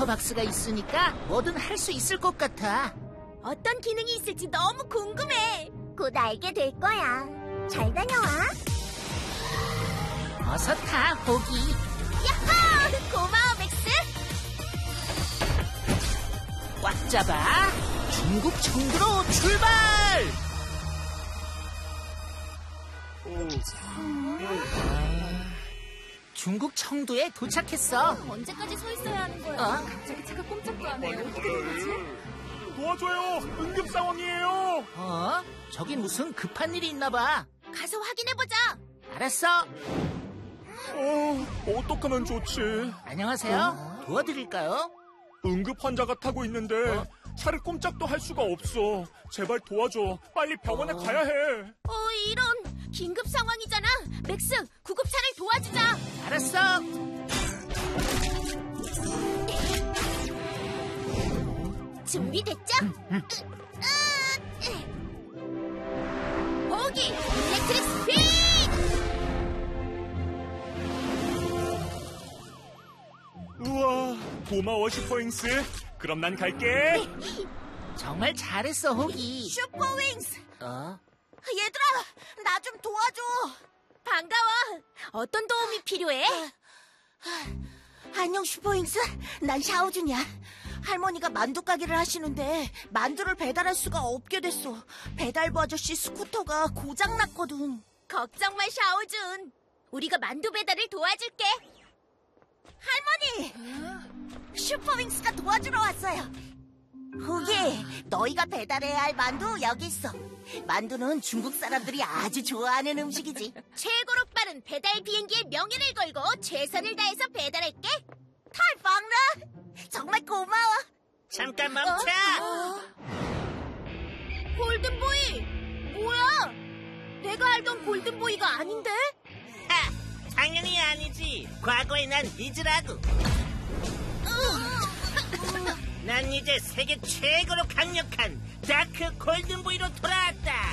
박스가 있으니까 뭐든 할 수 있을 것 같아. 어떤 기능이 있을지 너무 궁금해. 곧 알게 될 거야. 잘 다녀와. 어서 타, 호기. 야호! 고마워, 맥스. 꽉 잡아. 중국 청두로 출발! 중국 청두에 도착했어. 언제까지 서 있어야 하는 거야? 갑자기 차가 꼼짝도 안 해. 어떻게 된 거지? 도와줘요. 응급 상황이에요. 저기 무슨 급한 일이 있나 봐. 가서 확인해보자. 알았어. 어떡하면 좋지? 안녕하세요. 도와드릴까요? 응급 환자가 타고 있는데 차를 꼼짝도 할 수가 없어. 제발 도와줘. 빨리 병원에 가야 해. 이런. 긴급 상황이잖아. 맥스, 구급차를 도와주자. 알았어. 준비됐죠? 보기 일렉트릭 스피드! 우와, 고마워 슈퍼윙스. 그럼 난 갈게. 정말 잘했어, 호기. 슈퍼윙스! 얘들아, 나 좀 도와줘. 반가워. 어떤 도움이 필요해? 안녕, 슈퍼윙스. 난 샤오준이야. 할머니가 만두 가게를 하시는데 만두를 배달할 수가 없게 됐어. 배달부 아저씨 스쿠터가 고장났거든. 걱정 마, 샤오준. 우리가 만두 배달을 도와줄게. 할머니! 슈퍼윙스가 도와주러 왔어요. 호기, 너희가 배달해야 할 만두 여기 있어. 만두는 중국 사람들이 아주 좋아하는 음식이지. 최고로 빠른 배달 비행기의 명예를 걸고 최선을 다해서 배달할게. 탈방라! 정말 고마워. 잠깐 멈춰! 골든보이! 뭐야? 내가 알던 골든보이가 아닌데? 당연히 아니지. 과거의 난 리즈라고. 난 이제 세계 최고로 강력한 다크 골든보이로 돌아왔다.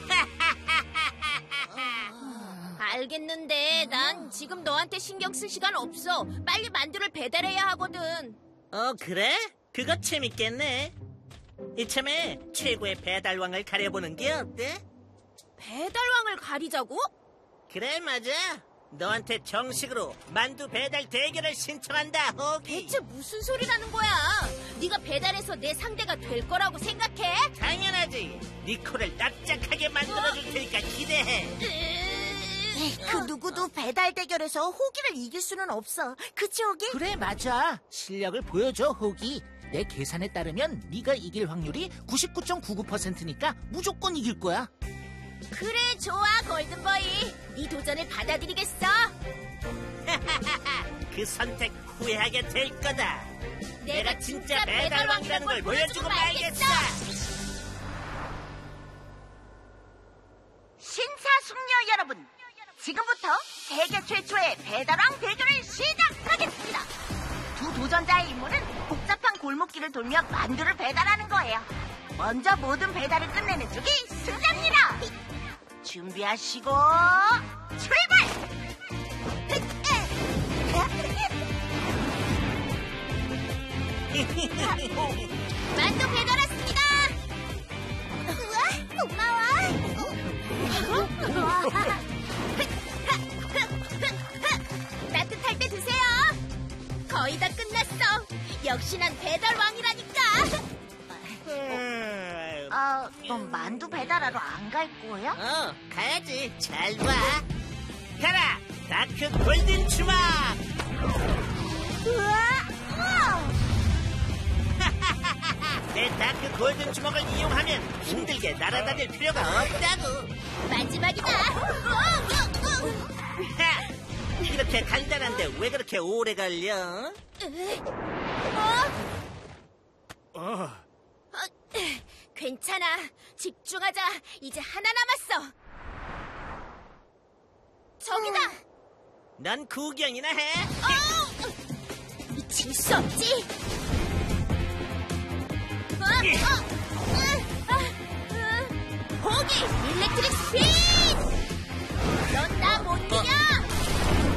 알겠는데 난 지금 너한테 신경 쓸 시간 없어. 빨리 만두를 배달해야 하거든. 그래? 그거 재밌겠네. 이참에 최고의 배달왕을 가려보는 게 어때? 배달왕을 가리자고? 그래, 맞아. 너한테 정식으로 만두 배달 대결을 신청한다, 호기. 대체 무슨 소리라는 거야? 네가 배달해서 내 상대가 될 거라고 생각해? 당연하지. 네 코를 납작하게 만들어줄 테니까 기대해. 그 누구도 배달 대결에서 호기를 이길 수는 없어. 그치, 호기? 그래, 맞아. 실력을 보여줘, 호기. 내 계산에 따르면 네가 이길 확률이 99.99%니까 무조건 이길 거야. 그래, 좋아, 골든보이. 네 도전을 받아들이겠어. 그 선택 후회하게 될 거다. 내가 진짜 배달왕이라는 걸 보여주고 말겠어. 신사숙녀 여러분, 지금부터 세계 최초의 배달왕 대결을 시작하겠습니다. 두 도전자의 임무는 복잡한 골목길을 돌며 만두를 배달하는 거예요. 먼저 모든 배달을 끝내는 쪽이 승자입니다. 준비하시고 출발! 만두 배달 왔습니다. 우와, 고마워. 따뜻할 때 드세요. 거의 다 끝났어. 역시 난 배달왕이라니까. 넌 만두 배달하러 안 갈 거야? 가야지. 잘 봐. 가라, 다크 골든 주먹. 우와! 내 다크 골든 주먹을 이용하면 힘들게 날아다닐 필요가 없다고. 마지막이다. 이렇게 간단한데 왜 그렇게 오래 걸려? 괜찮아. 집중하자. 이제 하나 남았어. 저기다. 넌 구경이나 해. 질 수 없지. 포기 일렉트릭 스피드. 넌 나 못 이겨.